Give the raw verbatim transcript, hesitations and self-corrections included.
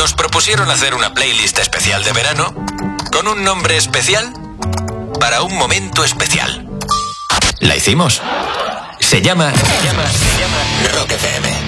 nos propusieron hacer una playlist especial de verano con un nombre especial para un momento especial. La hicimos. Se llama, se llama, se llama Rock F M.